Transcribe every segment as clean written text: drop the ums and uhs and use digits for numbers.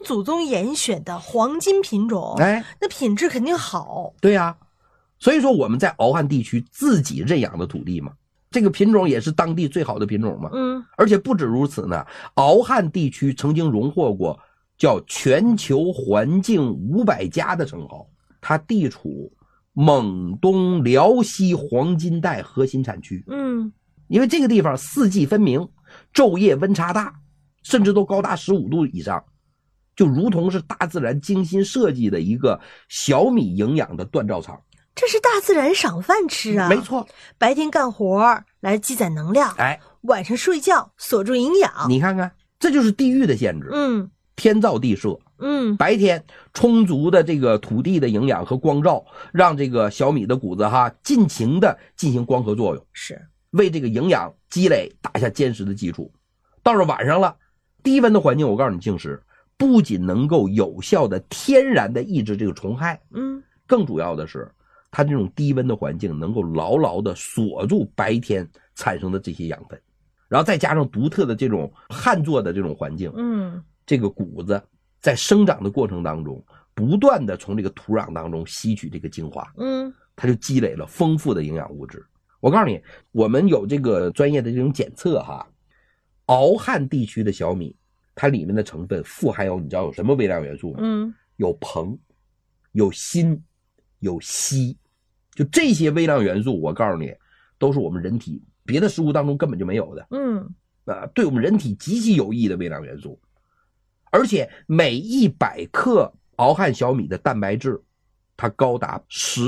祖宗严选的黄金品种，那品质肯定好。 对呀，所以说我们在敖汉地区自己认养的土地嘛，这个品种也是当地最好的品种嘛。而且不止如此呢，敖汉地区曾经荣获过叫全球环境500家的称号，它地处蒙东辽西黄金带核心产区。因为这个地方四季分明，昼夜温差大，甚至都高达15度以上，就如同是大自然精心设计的一个小米营养的锻造厂。 这是大自然赏饭吃啊！ 没错， 白天干活来积攒能量，晚上睡觉锁住营养。 你看看，这就是地域的限制。天造地设。白天充足的这个土地的营养和光照，让这个小米的谷子尽情的进行光合作用， 是为这个营养积累打下坚实的基础。到了晚上了，低温的环境，我告诉你，静时不仅能够有效的天然的抑制这个虫害，更主要的是它这种低温的环境能够牢牢的锁住白天产生的这些养分，然后再加上独特的这种旱作的这种环境，这个谷子在生长的过程当中不断的从这个土壤当中吸取这个精华，它就积累了丰富的营养物质。我告诉你，我们有这个专业的这种检测敖汉地区的小米，它里面的成分富含有，你知道有什么微量元素吗？有硼，有锌，有硒，就这些微量元素，我告诉你，都是我们人体别的食物当中根本就没有的。对我们人体极其有益的微量元素。而且每100克敖汉小米的蛋白质，它高达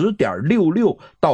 10.66 到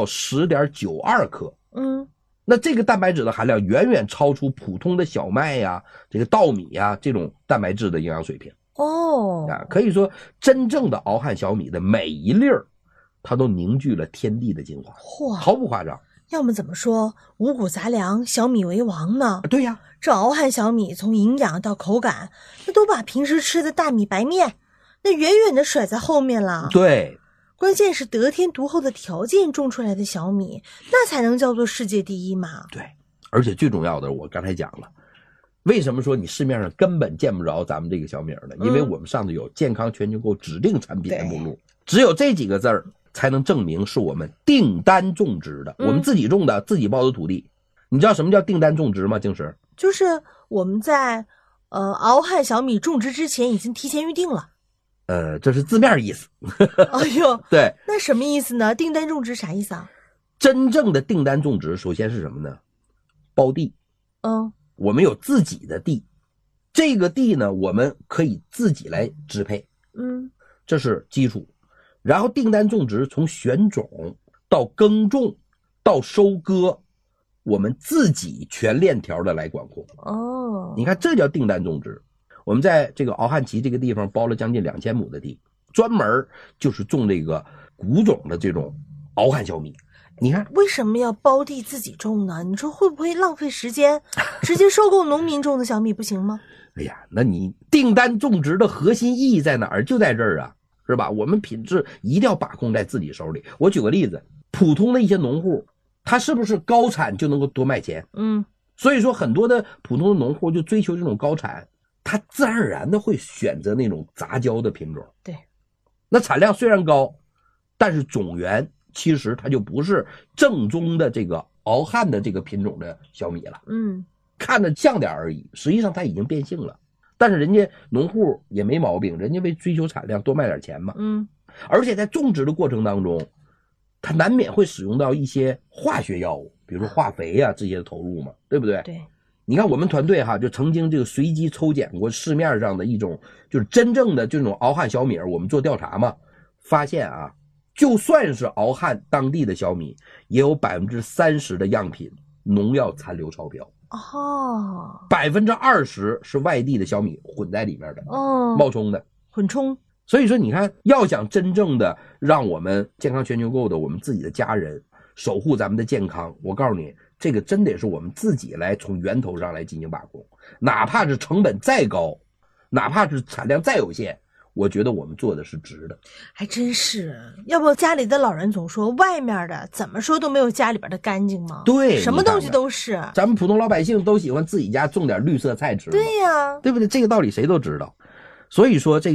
10.92 克。那这个蛋白质的含量远远超出普通的小麦这个稻米这种蛋白质的营养水平。可以说真正的敖汉小米的每一粒儿，它都凝聚了天地的精华，毫不夸张。 要么怎么说五谷杂粮，小米为王呢？ 对呀， 这敖汉小米从营养到口感，那都把平时吃的大米白面那远远的甩在后面了。 对， 关键是得天独厚的条件种出来的小米，那才能叫做世界第一嘛。 对，而且最重要的，我刚才讲了，为什么说你市面上根本见不着咱们这个小米呢？因为我们上头有健康全球购指定产品的目录，只有这几个字儿才能证明是我们订单种植的，我们自己种的，自己包的土地。你知道什么叫订单种植吗？静时， 就是我们在敖汉小米种植之前已经提前预定了。 这是字面意思。 哎呦， 对， 那什么意思呢？订单种植啥意思啊？ 真正的订单种植，首先是什么呢？包地。我们有自己的地，这个地呢，我们可以自己来支配。这是基础。然后订单种植从选种到耕种到收割，我们自己全链条的来管控。你看这叫订单种植。我们在这个敖汉旗这个地方包了将近2000亩的地，专门就是种这个谷种的这种敖汉小米。你看为什么要包地自己种呢？你说会不会浪费时间？直接收购农民种的小米不行吗？ 哎呀，那你订单种植的核心意义在哪儿？就在这儿是吧？我们品质一定要把控在自己手里。我举个例子，普通的一些农户，他是不是高产就能够多卖钱？所以说很多的普通的农户就追求这种高产，他自然而然的会选择那种杂交的品种。 对， 那产量虽然高，但是种源其实它就不是正宗的这个敖汉的这个品种的小米了。看着像点而已，实际上它已经变性了。但是人家农户也没毛病，人家为追求产量多卖点钱嘛。而且在种植的过程当中，它难免会使用到一些化学药物，比如说化肥这些的投入嘛，对不对？ 对。 你看我们团队就曾经这个随机抽检过市面上的一种就是真正的这种敖汉小米，我们做调查嘛，发现就算是敖汉当地的小米，也有 30% 的样品农药残留超标。20% 是外地的小米混在里面的，冒充的， 混充。 所以说你看，要想真正的让我们健康全球购的我们自己的家人守护咱们的健康，我告诉你，这个真得是我们自己来从源头上来进行把控，哪怕是成本再高，哪怕是产量再有限，我觉得我们做的是值的。 还真是，要不家里的老人总说外面的怎么说都没有家里边的干净吗？ 对， 什么东西都是。 咱们普通老百姓都喜欢自己家种点绿色菜吃， 对呀， 对不对？这个道理谁都知道。所以说这